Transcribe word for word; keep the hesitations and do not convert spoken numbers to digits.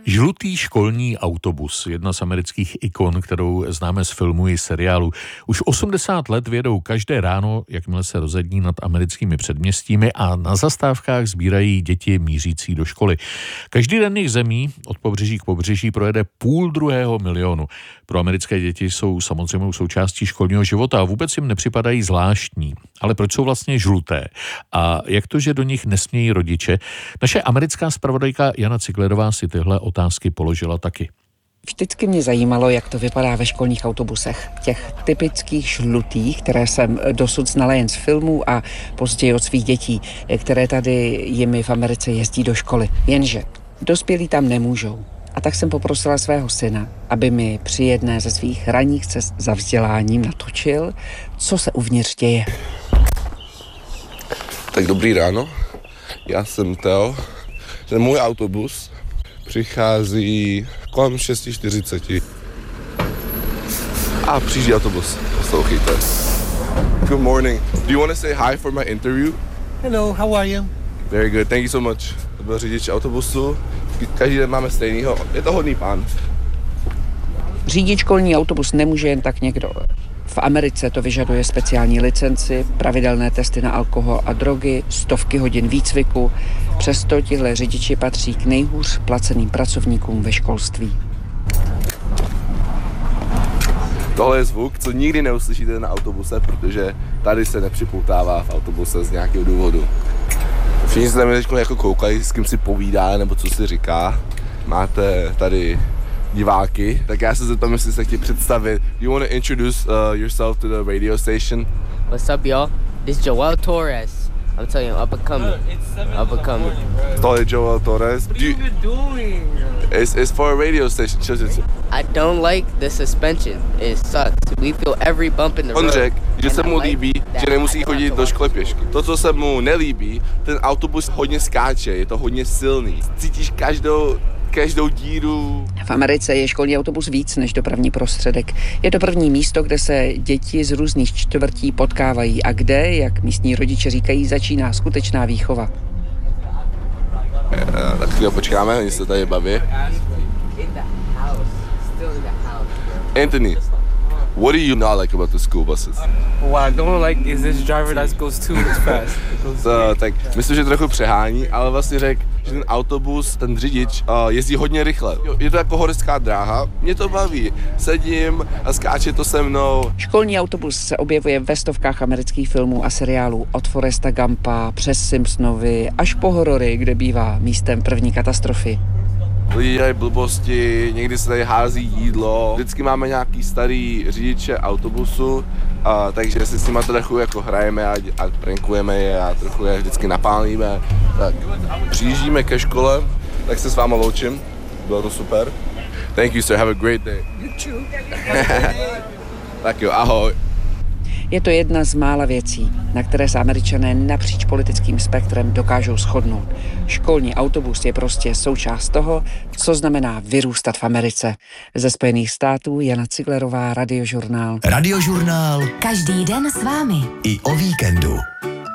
Žlutý školní autobus, jedna z amerických ikon, kterou známe z filmů i seriálu. Už osmdesát let vědou každé ráno, jakmile se rozední nad americkými předměstími, a na zastávkách sbírají děti mířící do školy. Každý den jich zemí od pobřeží k pobřeží projede půl druhého milionu. Pro americké děti jsou samozřejmou součástí školního života a vůbec jim nepřipadají zvláštní. Ale proč jsou vlastně žluté? A jak to, že do nich nesmějí rodiče? Naše americká zpravodajka Jana Ciglerová si tyhle otázky položila taky. Vždycky mě zajímalo, jak to vypadá ve školních autobusech. Těch typických žlutých, které jsem dosud znala jen z filmů a později od svých dětí, které tady jimi v Americe jezdí do školy. Jenže dospělí tam nemůžou. A tak jsem poprosila svého syna, aby mi při jedné ze svých ranních cest za vzděláním natočil, co se uvnitř děje. Tak dobrý ráno, já jsem Teo. Ten můj autobus přichází kolem šest čtyřicet. A přijíždí autobus, poslouchejte. Good morning. Do you want to say hi for my interview? Hello, how are you? Very good, thank you so much. To byl řidič autobusu. Každý den máme stejnýho. Je to hodný pán. Řídit školní autobus nemůže jen tak někdo. V Americe to vyžaduje speciální licenci, pravidelné testy na alkohol a drogy, stovky hodin výcviku. Přesto tihle řidiči patří k nejhůř placeným pracovníkům ve školství. Tohle je zvuk, co nikdy neuslyšíte na autobuse, protože tady se nepřipoutává v autobuse z nějakého důvodu. Všichni se tam teď jako koukají, s kým si povídá nebo co si říká. Máte tady diváky, tak já se zeptám, jestli se chtějí představit. You want to introduce uh, yourself to the radio station? What's up, y'all? This is Joel Torres. I'm telling you, up and coming. Up and coming. Tohle je Joel Torres. What are you even doing? It's, it's for a radio station. I don't like the suspension. It sucks. We feel every bump in the road. On řekl, že se mu líbí, že nemusí chodit do školy pěšky. To, co se mu nelíbí, ten autobus hodně skáče, je to hodně silný. Cítíš každou každou díru. V Americe je školní autobus víc než dopravní prostředek. Je to první místo, kde se děti z různých čtvrtí potkávají a kde, jak místní rodiče říkají, začíná skutečná výchova. Uh, tak chvíli počkáme, oni se tady baví. Anthony, what do you not like about the school buses? What I don't like is this driver that goes too fast. So, tak myslím, že trochu přehání, ale vlastně řekl, že ten autobus, ten řidič uh, jezdí hodně rychle. Je to jako horská dráha, mě to baví. Sedím a skáče to se mnou. Školní autobus se objevuje ve stovkách amerických filmů a seriálů od Foresta Gumpa přes Simpsonovi až po horory, kde bývá místem první katastrofy. Lidi dělají blbosti, někdy se tady hází jídlo. Vždycky máme nějaký starý řidiče autobusu, a, takže si s nima trochu jako hrajeme a, a prankujeme je a trochu je vždycky napálíme. Tak přijíždíme ke škole, tak se s váma loučím, bylo to super. Thank you, sir, have a great day. You too. Tak jo, ahoj. Je to jedna z mála věcí, na které se Američané napříč politickým spektrem dokážou shodnout. Školní autobus je prostě součást toho, co znamená vyrůstat v Americe. Ze Spojených států Jana Ciglerová, Radiožurnál. Radiožurnál. Každý den s vámi. I o víkendu.